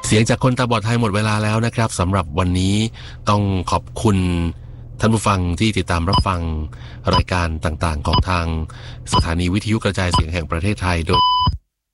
เสียงจากคนตาบอดไทยหมดเวลาแล้วนะครับสำหรับวันนี้ต้องขอบคุณท่านผู้ฟังที่ติดตามรับฟังรายการต่างๆของทางสถานีวิทยุกระจายเสียงแห่งประเทศไทยโดย